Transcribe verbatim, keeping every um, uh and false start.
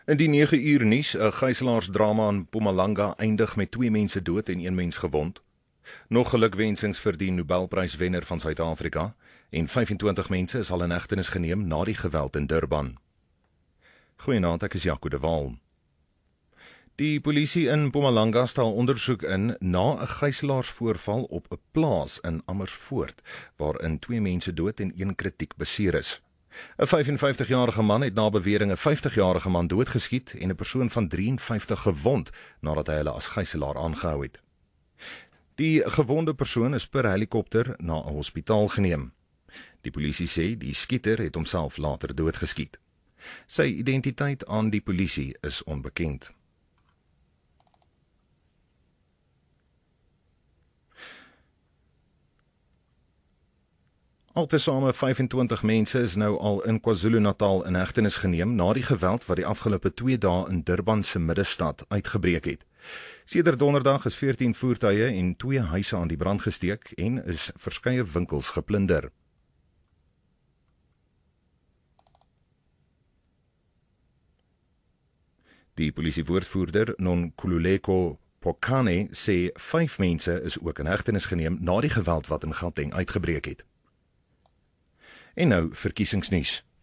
In die nege uur nuus, 'n gijselaarsdrama in Mpumalanga eindig met twee mense dood en een mens gewond. Nog gelukwensings vir die Nobelpryswenner van Suid-Afrika en vyfentwintig mense is al in hegtenis geneem na die geweld in Durban. Goeienaand, ek is Jaco de Waal. Die polisie in Mpumalanga stel ondersoek in na 'n gijselaarsvoorval op 'n plaas in Amersfoort, waarin twee mense dood en een kritiek beseer is. 'n vyfenvyftigjarige man het na bewering 'n vyftigjarige man doodgeskiet en 'n persoon van drieënvyftig gewond nadat hy hulle as gijselaar aangehou het. Die gewonde persoon is per helikopter na 'n hospitaal geneem. Die polisie sê die skieter het homself later doodgeskiet. Sy identiteit aan die polisie is onbekend. Altesame vyfentwintig mense is nou al in KwaZulu-Natal in hegtenis geneem na die geweld wat die afgelope twee dae in Durban se middestad uitgebreek het. Sedert donderdag is veertien voertuie en twee huise aan die brand gesteek en is verskeie winkels geplunder. Die polisiewoordvoerder Nonkululeko Pokane sê vyf mense is ook in hegtenis geneem na die geweld wat in Gauteng uitgebreek het. En nou verkiesingsnuus.